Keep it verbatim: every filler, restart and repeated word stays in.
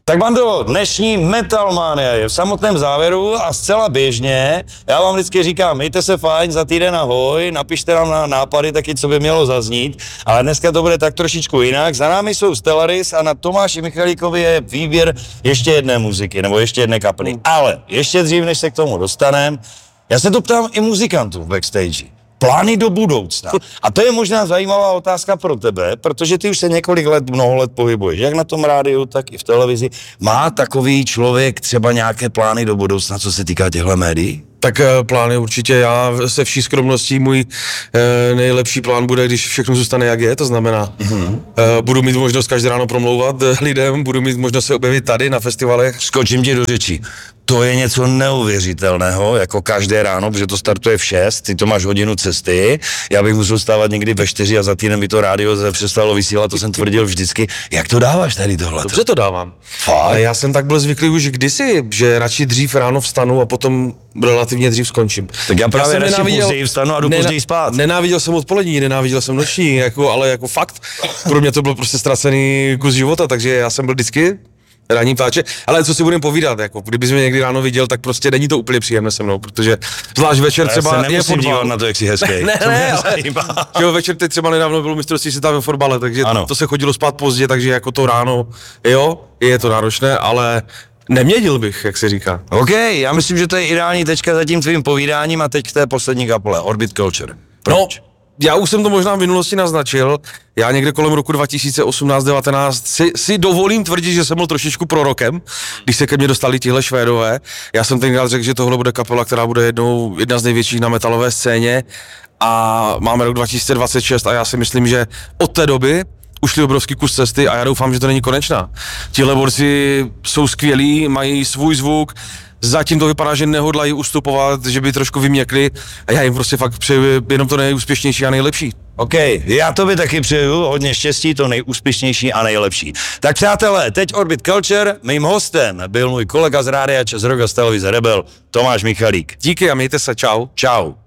Tak bando, dnešní Metalmania je v samotném závěru a zcela běžně. Já vám vždycky říkám, mějte se fajn, za týden ahoj, napište nám na nápady taky, co by mělo zaznít, ale dneska to bude tak trošičku jinak. Za námi jsou Stellaris a na Tomáši Michalíkovi je výběr ještě jedné muziky, nebo ještě jedné kapely. Mm. Ale ještě dřív, než se k tomu dostaneme, já se to ptám i muzikantů v backstage. Plány do budoucna. A to je možná zajímavá otázka pro tebe, protože ty už se několik let, mnoho let pohybuješ, jak na tom rádiu, tak i v televizi. Má takový člověk třeba nějaké plány do budoucna, co se týká těchto médií? Tak plány určitě, já se vší skromností, můj e, nejlepší plán bude, když všechno zůstane jak je, to znamená, mm-hmm. e, budu mít možnost každé ráno promlouvat lidem, budu mít možnost se objevit tady na festivalech. Skočím ti do řečí. To je něco neuvěřitelného, jako každé ráno, protože to startuje v šest, ty to máš hodinu cesty, já bych musel stávat někdy ve čtyři a za týden by to rádio přestalo vysílat, to jsem tvrdil vždycky. Jak to dáváš tady tohle? Dobře to dávám. Fakt? Já jsem tak byl zvyklý už kdysi, že radši dřív ráno vstanu a potom relativně dřív skončím. Tak já právě já radši později vstanu a jdu nena, později spát. Nenáviděl jsem odpolední, nenáviděl jsem noční, jako, ale jako fakt, pro mě to byl prostě ztracený kus života, takže já jsem byl vždycky ranní ptáče, ale co si budeme povídat, jako kdybys mě někdy ráno viděl, tak prostě není to úplně příjemné se mnou, protože zvlášť večer třeba je fotbal. Na to, jak jsi hezký. Ne, ne, ne ale, jo, večer teď třeba nedávno bylo mistrovství světa ve fotbale, takže to, to se chodilo spát pozdě, takže jako to ráno, jo, je to náročné, ale neměnil bych, jak se říká. OK, já myslím, že to je ideální tečka za tím tvým povídáním a teď k té poslední kapele, Orbit Culture. Proč? No, já už jsem to možná v minulosti naznačil, já někde kolem roku dva tisíce osmnáct devatenáct si, si dovolím tvrdit, že jsem byl trošičku prorokem, když se ke mně dostali tihle Švédové. Já jsem tenkrát řekl, že tohle bude kapela, která bude jednou, jedna z největších na metalové scéně a máme rok dva tisíce dvacet šest a já si myslím, že od té doby ušli obrovský kus cesty a já doufám, že to není konečná. Tihle borci jsou skvělí, mají svůj zvuk, zatím to vypadá, že nehodlají ustupovat, že by trošku vyměkli a já jim prostě fakt přeju jenom to nejúspěšnější a nejlepší. OK, já tobě taky přeju hodně štěstí, to nejúspěšnější a nejlepší. Tak přátelé, teď Orbit Culture, mým hostem byl můj kolega z Rádia Čes Rock a z televize Rebel, Tomáš Michalík. Díky a mějte se, čau. Čau.